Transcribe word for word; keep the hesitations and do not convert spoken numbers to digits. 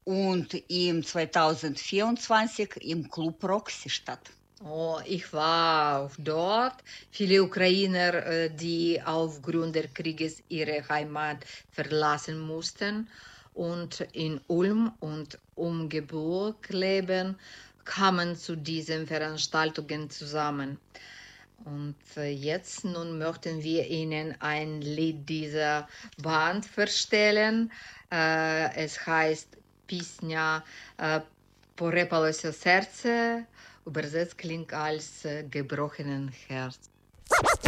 und im zweitausendvierundzwanzig im Club Roxy statt. Oh, ich war auch dort. Viele Ukrainer, äh, die aufgrund des Krieges ihre Heimat verlassen mussten und in Ulm und Umgebung leben, kamen zu diesen Veranstaltungen zusammen. Und äh, jetzt nun möchten wir Ihnen ein Lied dieser Band vorstellen. Äh, es heißt Пісня äh, Порепалося серце. Übersetzt klingt als äh, gebrochenen Herz.